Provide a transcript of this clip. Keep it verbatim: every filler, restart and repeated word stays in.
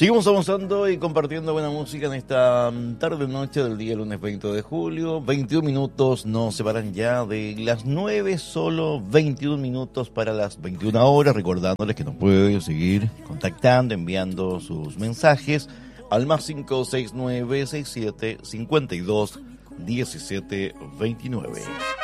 Seguimos avanzando y compartiendo buena música en esta tarde-noche del día lunes veinte de julio. veintiún minutos nos separan ya de las nueve, solo veintiún minutos para las veintiuna horas. Recordándoles que nos pueden seguir contactando, enviando sus mensajes al más cinco seis nueve seis siete cinco dos uno siete dos nueve.